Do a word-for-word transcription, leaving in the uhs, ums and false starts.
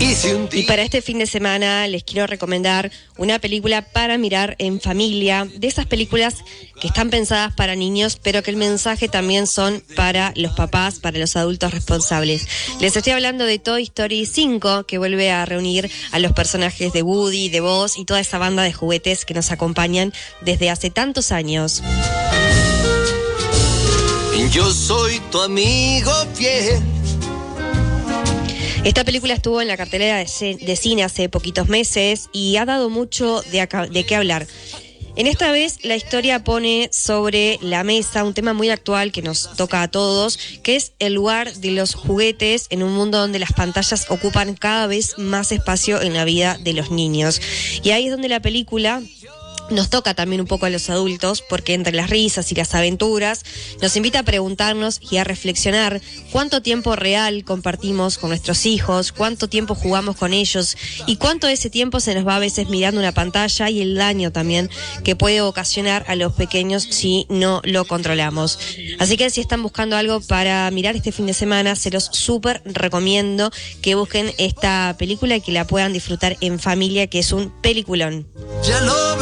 Y para este fin de semana les quiero recomendar una película para mirar en familia, de esas películas que están pensadas para niños, pero que el mensaje también son para los papás, para los adultos responsables. Les estoy hablando de Toy Story cinco, que vuelve a reunir a los personajes de Woody, de Buzz y toda esa banda de juguetes que nos acompañan desde hace tantos años. Yo soy tu amigo fiel. Esta película estuvo en la cartelera de, c- de cine hace poquitos meses y ha dado mucho de, acá, de qué hablar. En esta vez la historia pone sobre la mesa un tema muy actual que nos toca a todos, que es el lugar de los juguetes en un mundo donde las pantallas ocupan cada vez más espacio en la vida de los niños. Y ahí es donde la película nos toca también un poco a los adultos, porque entre las risas y las aventuras nos invita a preguntarnos y a reflexionar cuánto tiempo real compartimos con nuestros hijos, cuánto tiempo jugamos con ellos y cuánto de ese tiempo se nos va a veces mirando una pantalla, y el daño también que puede ocasionar a los pequeños si no lo controlamos. Así que si están buscando algo para mirar este fin de semana, se los súper recomiendo que busquen esta película y que la puedan disfrutar en familia, que es un peliculón. Ya lo